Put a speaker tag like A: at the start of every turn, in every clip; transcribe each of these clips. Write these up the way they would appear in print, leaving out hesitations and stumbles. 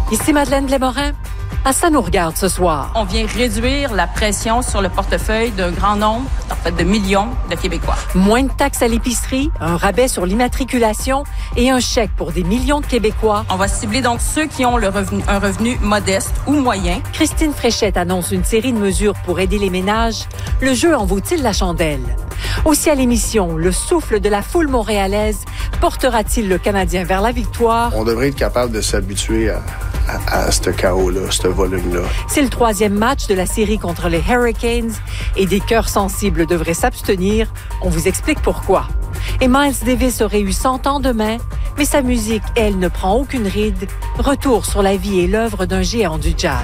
A: Ici Madeleine Blais-Morin. À ça nous regarde ce soir.
B: On vient réduire la pression sur le portefeuille d'un grand nombre, en fait de millions de Québécois.
A: Moins de taxes à l'épicerie, un rabais sur l'immatriculation et un chèque pour des millions de Québécois.
B: On va cibler donc ceux qui ont un revenu modeste ou moyen.
A: Christine Fréchette annonce une série de mesures pour aider les ménages. Le jeu en vaut-il la chandelle? Aussi à l'émission, le souffle de la foule montréalaise portera-t-il le Canadien vers la victoire?
C: On devrait être capable de s'habituer à ce chaos-là, ce volume-là.
A: C'est le 3e match de la série contre les Hurricanes et des cœurs sensibles devraient s'abstenir. On vous explique pourquoi. Et Miles Davis aurait eu 100 ans demain, mais sa musique, elle, ne prend aucune ride. Retour sur la vie et l'œuvre d'un géant du jazz.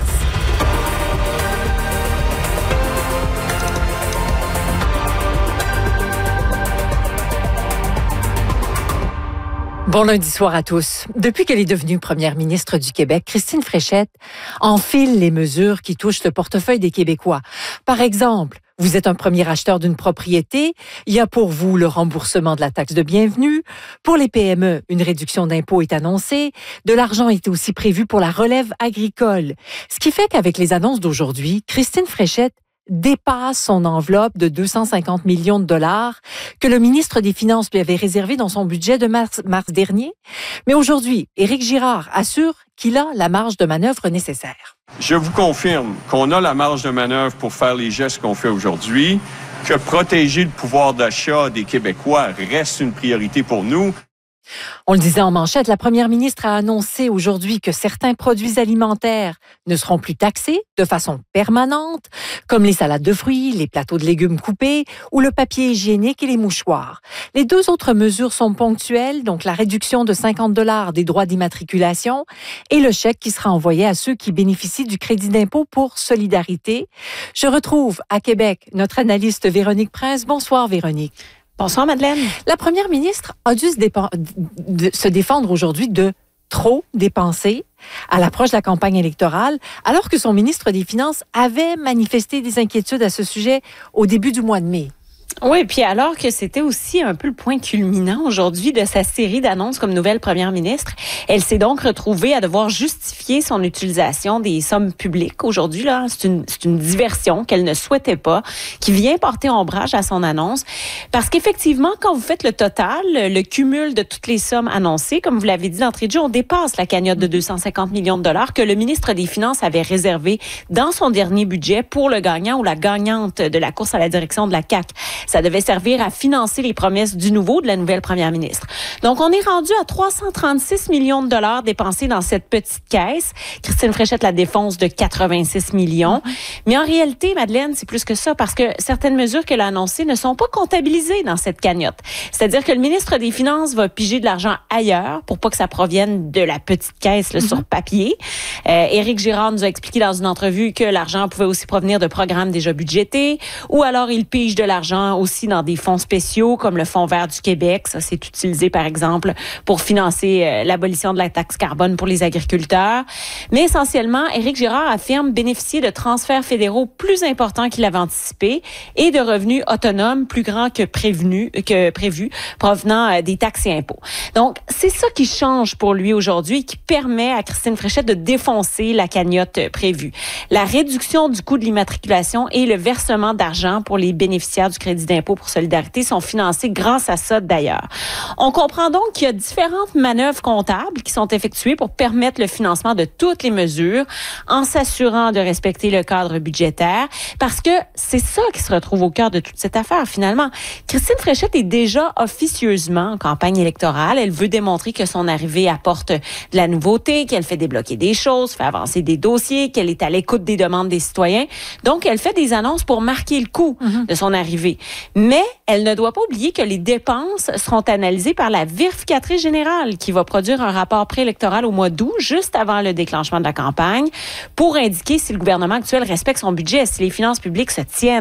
A: Bon lundi soir à tous. Depuis qu'elle est devenue première ministre du Québec, Christine Fréchette enfile les mesures qui touchent le portefeuille des Québécois. Par exemple, vous êtes un premier acheteur d'une propriété, il y a pour vous le remboursement de la taxe de bienvenue. Pour les PME, une réduction d'impôt est annoncée. De l'argent est aussi prévu pour la relève agricole. Ce qui fait qu'avec les annonces d'aujourd'hui, Christine Fréchette dépasse son enveloppe de 250 millions de dollars que le ministre des Finances lui avait réservé dans son budget de mars dernier. Mais aujourd'hui, Éric Girard assure qu'il a la marge de manœuvre nécessaire.
D: Je vous confirme qu'on a la marge de manœuvre pour faire les gestes qu'on fait aujourd'hui, que protéger le pouvoir d'achat des Québécois reste une priorité pour nous.
A: On le disait en manchette, la première ministre a annoncé aujourd'hui que certains produits alimentaires ne seront plus taxés de façon permanente, comme les salades de fruits, les plateaux de légumes coupés ou le papier hygiénique et les mouchoirs. Les 2 autres mesures sont ponctuelles, donc la réduction de 50 $ des droits d'immatriculation et le chèque qui sera envoyé à ceux qui bénéficient du crédit d'impôt pour solidarité. Je retrouve à Québec notre analyste Véronique Prince. Bonsoir Véronique.
E: Bonsoir, Madeleine.
A: La première ministre a dû se défendre aujourd'hui de trop dépenser à l'approche de la campagne électorale, alors que son ministre des Finances avait manifesté des inquiétudes à ce sujet au début du mois de mai.
E: Oui, puis alors que c'était aussi un peu le point culminant aujourd'hui de sa série d'annonces comme nouvelle première ministre, elle s'est donc retrouvée à devoir justifier son utilisation des sommes publiques. Aujourd'hui, là, c'est une diversion qu'elle ne souhaitait pas, qui vient porter ombrage à son annonce. Parce qu'effectivement, quand vous faites le total, le cumul de toutes les sommes annoncées, comme vous l'avez dit d'entrée de jeu, on dépasse la cagnotte de 250 millions de dollars que le ministre des Finances avait réservée dans son dernier budget pour le gagnant ou la gagnante de la course à la direction de la CAQ. Ça devait servir à financer les promesses de la nouvelle première ministre. Donc, on est rendu à 336 millions de dollars dépensés dans cette petite caisse. Christine Fréchette la défonce de 86 millions. Mais en réalité, Madeleine, c'est plus que ça parce que certaines mesures qu'elle a annoncées ne sont pas comptabilisées dans cette cagnotte. C'est-à-dire que le ministre des Finances va piger de l'argent ailleurs pour pas que ça provienne de la petite caisse là, sur papier. Éric Girard nous a expliqué dans une entrevue que l'argent pouvait aussi provenir de programmes déjà budgétés ou alors il pige de l'argent aussi dans des fonds spéciaux comme le Fonds vert du Québec. Ça, c'est utilisé, par exemple, pour financer l'abolition de la taxe carbone pour les agriculteurs. Mais essentiellement, Éric Girard affirme bénéficier de transferts fédéraux plus importants qu'il avait anticipé et de revenus autonomes plus grands que prévu provenant des taxes et impôts. Donc, c'est ça qui change pour lui aujourd'hui et qui permet à Christine Fréchette de défoncer la cagnotte prévue. La réduction du coût de l'immatriculation et le versement d'argent pour les bénéficiaires du crédit d'impôt pour solidarité sont financés grâce à ça d'ailleurs. On comprend donc qu'il y a différentes manœuvres comptables qui sont effectuées pour permettre le financement de toutes les mesures en s'assurant de respecter le cadre budgétaire parce que c'est ça qui se retrouve au cœur de toute cette affaire finalement. Christine Fréchette est déjà officieusement en campagne électorale. Elle veut démontrer que son arrivée apporte de la nouveauté, qu'elle fait débloquer des choses, fait avancer des dossiers, qu'elle est à l'écoute des demandes des citoyens. Donc, elle fait des annonces pour marquer le coup de son arrivée. Mais elle ne doit pas oublier que les dépenses seront analysées par la vérificatrice générale qui va produire un rapport préélectoral au mois d'août, juste avant le déclenchement de la campagne, pour indiquer si le gouvernement actuel respecte son budget, si les finances publiques se tiennent.